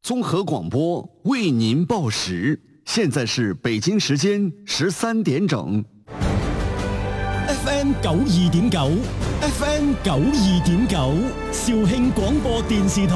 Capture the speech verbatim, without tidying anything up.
综合广播为您报时，现在是北京时間十三點整。 F M 九二點九 ，F M 九二點九，肇慶廣播電視台。